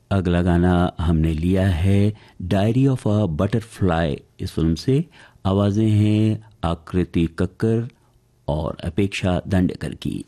अगला गाना हमने लिया है डायरी ऑफ अ बटरफ्लाई इस फिल्म से। आवाज़ें हैं आकृति कक्कर और अपेक्षा दांडेकर की।